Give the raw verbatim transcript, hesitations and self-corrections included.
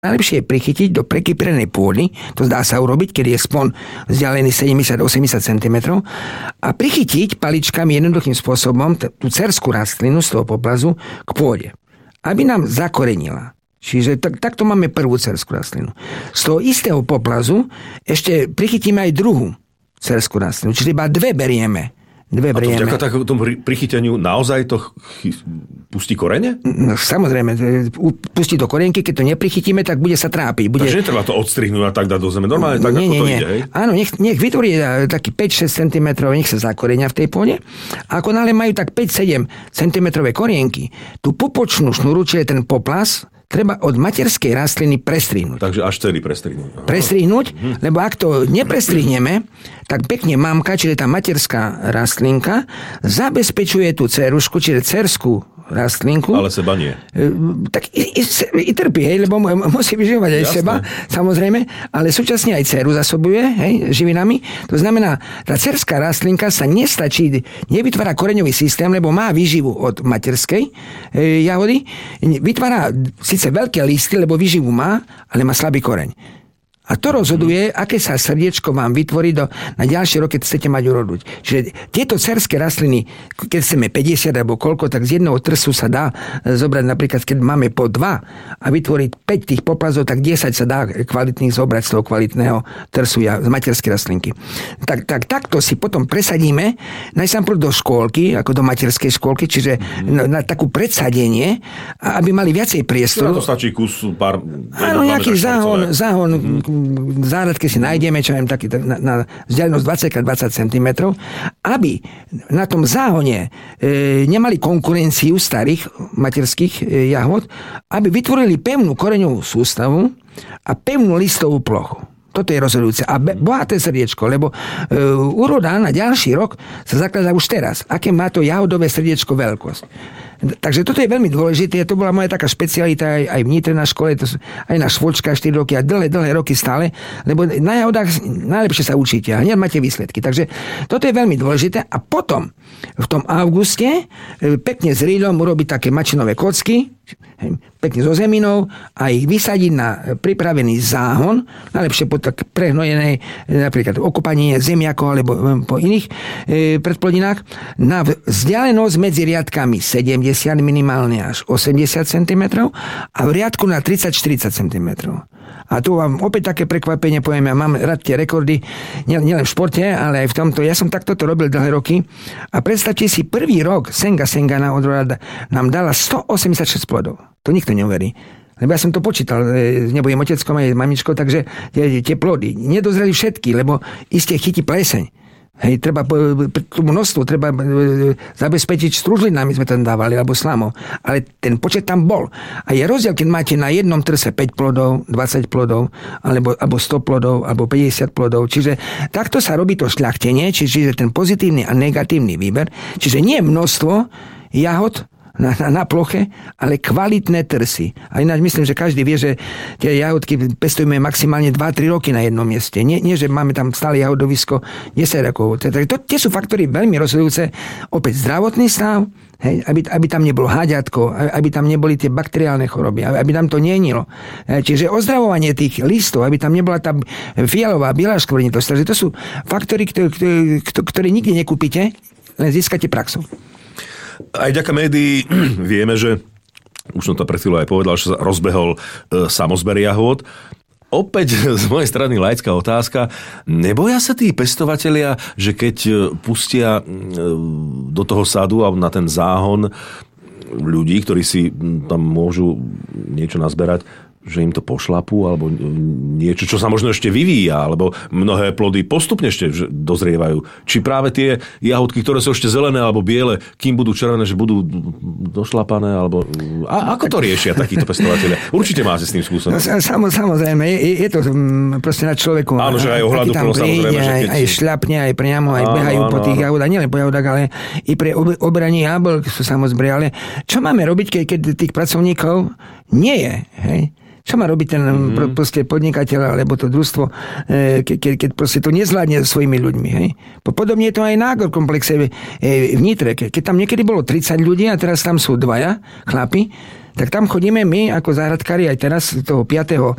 najlepšie je prichytiť do prekyprenej pôdy, to dá sa urobiť, keď je spon vzdialený sedemdesiat až osemdesiat centimetrov, a prichytiť paličkami jednoduchým spôsobom tú cerskú rastlinu z toho poplazu k pôde, aby nám zakorenila. Čiže tak, takto máme prvú cerskú rastlinu. Z toho istého poplazu ešte prichytíme aj druhú cerskú rastlinu, čiže iba dve berieme. Dve a to vďaka takému prichyteniu naozaj to chy... pustí korene? No, samozrejme, pustí to korenky, keď to neprichytíme, tak bude sa trápiť. Bude... Takže netreba to odstrihnúť a tak dať do zeme. Normálne tak, nie, ako nie, to nie. ide, hej? Áno, nech, nech vytvorí taký päť až šesť centimetrov, nech sa zakorenia v tej pôde. A ako náhle majú tak päť až sedem centimetrové korienky, tú pupočnú šnúru, čiže ten poplas, treba od materskej rastliny prestrihnúť. Takže až celý prestrihnúť. Prestrihnúť, hm. lebo ak to neprestrihneme, tak pekne mamka, čiže tá materská rastlinka, zabezpečuje tú cerušku, čiže cerskú rastlinku. Ale seba nie. Tak i, i, i trpí, hej, lebo musí vyživovať aj Jasné. seba, samozrejme, ale súčasne aj dceru zasobuje, hej, živinami. To znamená, tá cerská rastlinka sa nestačí, nevytvára koreňový systém, lebo má výživu od materskej e, jahody. Vytvára síce veľké listy, lebo výživu má, ale má slabý koreň. A to rozhoduje, aké sa srdiečko vám vytvorí do, na ďalšie roky, keď chcete mať uroduť. Čiže tieto cerské rastliny, keď chceme päťdesiat alebo koľko, tak z jedného trsu sa dá zobrať napríklad, keď máme po dva a vytvoriť päť tých poplazov, tak desať sa dá kvalitných zobrať z toho kvalitného trsu z materskej rastlinky. Tak, tak takto si potom presadíme najprv do škôlky, ako do materskej škôlky, čiže na, na takú predsadenie, aby mali viacej priestoru. Na to stačí kus pár... Áno, nejaký záhon, záhon mm-hmm. v záhradke si nájdeme, čo neviem, taký, na, na vzdialenosť dvadsať krát dvadsať centimetrov, aby na tom záhone e, nemali konkurenciu starých materských e, jahod, aby vytvorili pevnú koreňovú sústavu a pevnú listovú plochu. Toto je rozhodujúce. A be, bohaté srdiečko, lebo e, úroda na ďalší rok sa zakladá už teraz. Aké má to jahodové srdiečko veľkosť. Takže toto je veľmi dôležité. To bola moja taká špecialita aj, aj v Nitre na škole, to aj na švočka štyri roky a dlhé, dlhé roky stále, lebo na jahodách najlepšie sa učíte a hneď máte výsledky. Takže toto je veľmi dôležité. A potom v tom auguste pekne s rýľom urobiť také mačinové kocky, pekne so zeminou a ich vysadiť na pripravený záhon, najlepšie po tak prehnojenej napríklad okopanie zemiakov alebo po iných e, predplodinách, na vzdialenosť medzi riadkami sedemdesiat minimálne až osemdesiat centimetrov a v riadku na tridsať až štyridsať centimetrov. A tu vám opäť také prekvapenie poviem, ja mám rád tie rekordy, nielen v športe, ale aj v tomto. Ja som takto to robil dlhé roky a predstavte si, prvý rok Senga Sengana odroda nám dala stoosemdesiatšesť plodov. To nikto neuverí. Lebo ja som to počítal, nebudem oteckom aj mamičkou, takže tie, tie plody nedozreli všetky, lebo iste chytí pleseň. Hej, treba tú množstvo, treba zabezpečiť stružlinami sme tam dávali, alebo slamou. Ale ten počet tam bol. A je rozdiel, keď máte na jednom trse päť plodov, dvadsať plodov, alebo, alebo sto plodov, alebo päťdesiat plodov. Čiže takto sa robí to šľachtenie, čiže ten pozitívny a negatívny výber. Čiže nie množstvo jahod na, na, na ploche, ale kvalitné trsy. A ináč myslím, že každý vie, že tie jahodky pestujeme maximálne dva tri roky na jednom mieste. Nie, nie že máme tam stále jahodovisko desať rokov. Takže to, tie sú faktory veľmi rozhodujúce. Opäť zdravotný stav, hej, aby, aby tam nebolo háďatko, aby tam neboli tie bakteriálne choroby, aby tam to nenilo. Čiže ozdravovanie tých listov, aby tam nebola tá fialová, biela škvrnitosť. Takže to sú faktory, ktoré, ktoré, ktoré nikdy nekúpite, len získate praxou. Aj vďaka médií vieme, že už som to pred chvíľou aj povedal, že sa rozbehol e, samozber jahôd. Opäť z mojej strany laická otázka. Neboja sa tí pestovatelia, že keď pustia do toho sadu alebo na ten záhon ľudí, ktorí si tam môžu niečo nazberať, že im to pošlapú, alebo niečo, čo sa možno ešte vyvíja, alebo mnohé plody postupne ešte dozrievajú. Či práve tie jahodky, ktoré sú ešte zelené alebo biele, kým budú červené, že budú došlapané, alebo... A ako to riešia takíto pestovatelia? Určite máte s tým skúsenosť. No, samozrejme, je, je to proste na človeku. Áno, že aj ohľadu plno, samozrejme. Že keď... Aj šľapne, aj priamo, aj áno, behajú áno, po tých áno. jahodách, nielen po jahodách, ale i pre obraní jablk sú samozrejme. Ale čo máme robiť, keď, keď tých pracovníkov nie je, hej? Čo má robiť ten mm-hmm. proste podnikateľ alebo to družstvo, ke, ke, keď proste to nezvládne so svojimi ľuďmi. Hej? Podobne je to aj na agrokomplexe v Nitre. Keď tam niekedy bolo tridsať ľudí a teraz tam sú dvaja chlapi, tak tam chodíme my ako záhradkári aj teraz toho piateho